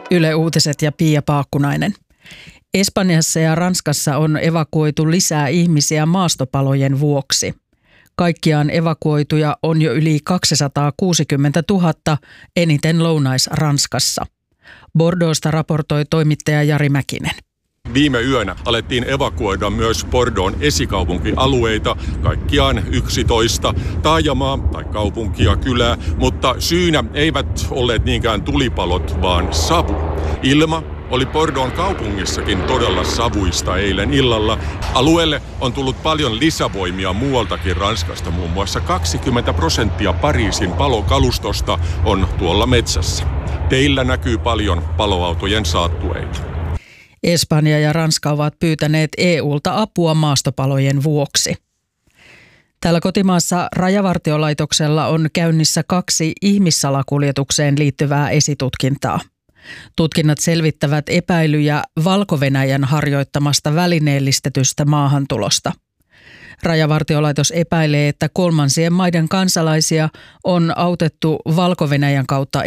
Yle Uutiset ja Pia Paakkunainen. Espanjassa ja Ranskassa on evakuoitu lisää ihmisiä maastopalojen vuoksi. Kaikkiaan evakuoituja on jo yli 260 000, eniten Lounais-Ranskassa. Bordeauxsta raportoi toimittaja Jari Mäkinen. Viime yönä alettiin evakuoida myös Bordeauxn esikaupunkialueita, kaikkiaan 11 taajamaa tai kaupunkia, kylää, mutta syynä eivät olleet niinkään tulipalot, vaan savu. Ilma oli Bordeauxn kaupungissakin todella savuista eilen illalla. Alueelle on tullut paljon lisävoimia muualtakin Ranskasta, muun muassa 20% Pariisin palokalustosta on tuolla metsässä. Teillä näkyy paljon paloautojen saattueita. Espanja ja Ranska ovat pyytäneet EUlta apua maastopalojen vuoksi. Täällä kotimaassa Rajavartiolaitoksella on käynnissä 2 ihmissalakuljetukseen liittyvää esitutkintaa. Tutkinnat selvittävät epäilyjä Valko-Venäjän harjoittamasta välineellistetystä maahantulosta. Rajavartiolaitos epäilee, että kolmansien maiden kansalaisia on autettu Valko-Venäjän kautta